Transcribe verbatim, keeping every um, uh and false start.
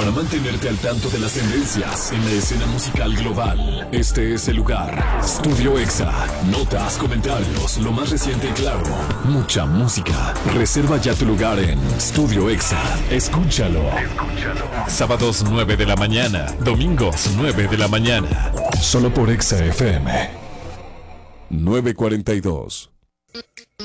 Para mantenerte al tanto de las tendencias en la escena musical global, este es el lugar. Estudio Exa. Notas, comentarios, lo más reciente y claro. Mucha música. Reserva ya tu lugar en Estudio Exa. Escúchalo. Escúchalo. Sábados nueve de la mañana. Domingos nueve de la mañana. Solo por Exa F M. nueve cuarenta y dos.